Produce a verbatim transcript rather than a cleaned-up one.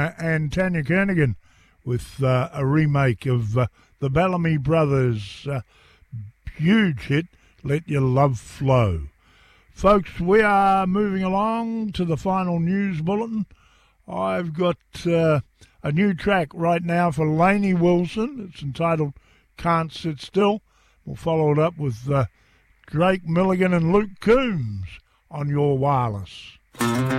uh, and Tanya Kernigan with uh, a remake of uh, the Bellamy Brothers' uh, huge hit, Let Your Love Flow. Folks, we are moving along to the final news bulletin. I've got uh, a new track right now for Lainey Wilson. It's entitled Can't Sit Still. We'll follow it up with uh, Drake Milligan and Luke Combs on your wireless.